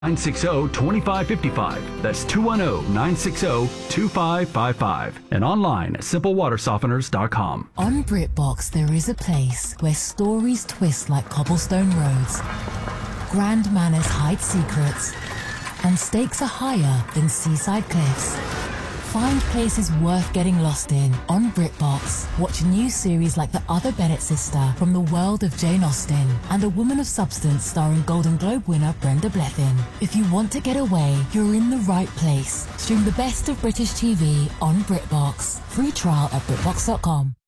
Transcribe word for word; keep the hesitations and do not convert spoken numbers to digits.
nine six zero, two five five five. That's two one zero, nine six zero, two five five five. And online at simple water softeners dot com. On BritBox, there is a place where stories twist like cobblestone roads, grand manners hide secrets, and stakes are higher than seaside cliffs. Find places worth getting lost in on BritBox. Watch new series like The Other Bennett Sister from the world of Jane Austen and A Woman of Substance starring Golden Globe winner Brenda Blethyn. If you want to get away, you're in the right place. Stream the best of British T V on BritBox. Free trial at britbox dot com.